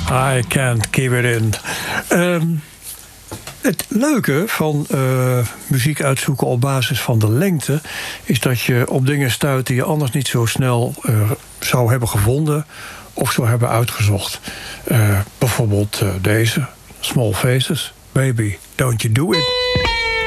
I can't keep it in. Het leuke van muziek uitzoeken op basis van de lengte is dat je op dingen stuit die je anders niet zo snel zou hebben gevonden of zou hebben uitgezocht. Bijvoorbeeld deze, Small Faces, Baby, Don't You Do It.